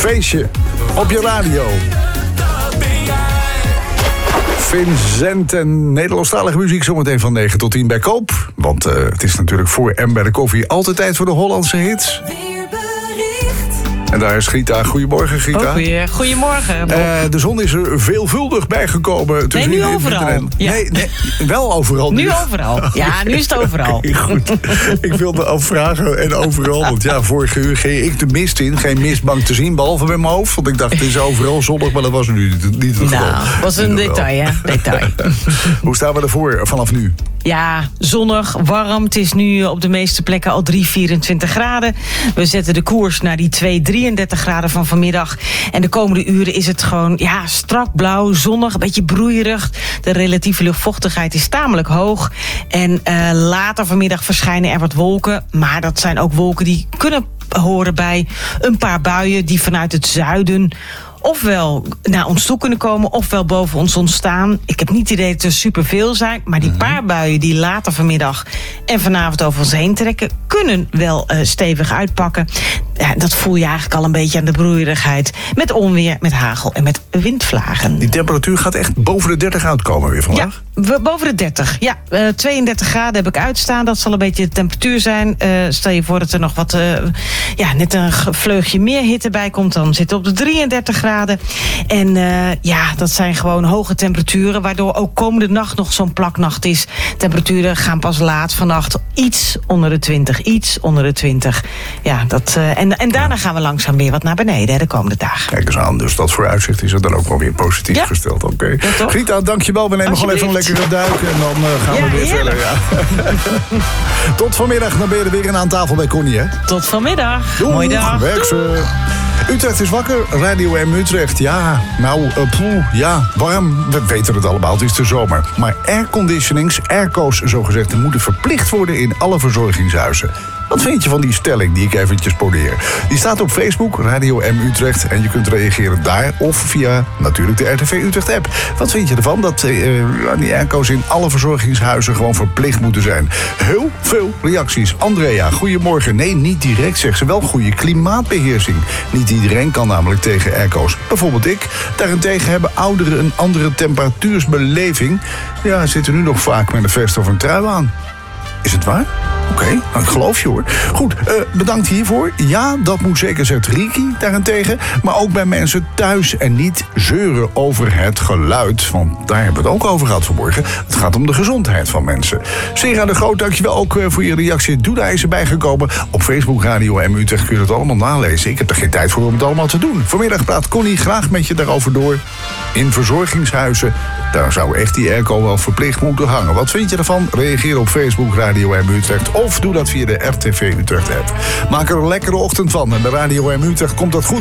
Feestje op je radio. Vincent en Nederlandstalige muziek zometeen van 9 tot 10 bij Koop. Want het is natuurlijk voor en bij de koffie altijd tijd voor de Hollandse hits. En daar is Grieta. Goedemorgen, Grieta. Goedemorgen. De zon is er veelvuldig bijgekomen. Nee, nu overal. Ja. Nee, wel overal. Nu overal. Ja, nu is het overal. Okay, goed. Ik wilde afvragen en overal. Want ja, vorige uur ging ik de mist in. Geen mistbank te zien, behalve bij mijn hoofd. Want ik dacht, het is overal zonnig, maar dat was nu niet het geval. Nou, was een detail, hè? Detail. Hoe staan we ervoor vanaf nu? Ja, zonnig, warm. Het is nu op de meeste plekken al 24 graden. We zetten de koers naar die 33 graden van vanmiddag. En de komende uren is het gewoon strak blauw, zonnig, een beetje broeierig. De relatieve luchtvochtigheid is tamelijk hoog. En later vanmiddag verschijnen er wat wolken. Maar dat zijn ook wolken die kunnen horen bij een paar buien die vanuit het zuiden ofwel naar ons toe kunnen komen, ofwel boven ons ontstaan. Ik heb niet het idee dat er superveel zijn, maar die paar buien die later vanmiddag en vanavond over ons heen trekken, kunnen wel stevig uitpakken. Ja, dat voel je eigenlijk al een beetje aan de broeierigheid. Met onweer, met hagel en met windvlagen. Die temperatuur gaat echt boven de 30 uitkomen weer vandaag? Ja, boven de 30. Ja, 32 graden heb ik uitstaan. Dat zal een beetje de temperatuur zijn. Stel je voor dat er nog wat, net een vleugje meer hitte bij komt, dan zit het op de 33 graden. En dat zijn gewoon hoge temperaturen, waardoor ook komende nacht nog zo'n plaknacht is. Temperaturen gaan pas laat vannacht iets onder de 20. Ja, dat, en daarna gaan we langzaam weer wat naar beneden de komende dagen. Kijk eens aan, dus dat vooruitzicht is er dan ook wel weer positief gesteld. Oké. Ja, Grieta, dankjewel. We nemen gewoon even een lekkere duik en dan gaan we weer verder. Ja. Tot vanmiddag, dan ben je er weer aan tafel bij Connie, hè? Tot vanmiddag. Doeg, mooie dag. Werk ze. Utrecht is wakker, Radio M Utrecht. Ja, warm, we weten het allemaal, het is de zomer. Maar airconditionings, airco's zogezegd, moeten verplicht worden in alle verzorgingshuizen. Wat vind je van die stelling die ik eventjes poneer? Die staat op Facebook, Radio M Utrecht. En je kunt reageren daar of via natuurlijk de RTV Utrecht app. Wat vind je ervan dat die airco's in alle verzorgingshuizen gewoon verplicht moeten zijn? Heel veel reacties. Andrea, goedemorgen. Nee, niet direct, zegt ze. Wel goede klimaatbeheersing. Niet iedereen kan namelijk tegen airco's. Bijvoorbeeld ik. Daarentegen hebben ouderen een andere temperatuursbeleving. Ja, zitten nu nog vaak met een vest of een trui aan. Is het waar? Oké, ik geloof je hoor. Goed, bedankt hiervoor. Ja, dat moet zeker, zegt Riki daarentegen. Maar ook bij mensen thuis en niet zeuren over het geluid. Want daar hebben we het ook over gehad vanmorgen. Het gaat om de gezondheid van mensen. Sera de Groot, dankjewel ook voor je reactie. Doeda is erbij gekomen. Op Facebook, Radio M Utrecht kun je het allemaal nalezen. Ik heb er geen tijd voor om het allemaal te doen. Vanmiddag praat Connie graag met je daarover door. In verzorgingshuizen, daar zou echt die airco wel verplicht moeten hangen. Wat vind je ervan? Reageer op Facebook, Radio M Utrecht. Of doe dat via de RTV Utrecht app. Maak er een lekkere ochtend van. En bij Radio M Utrecht komt dat goed.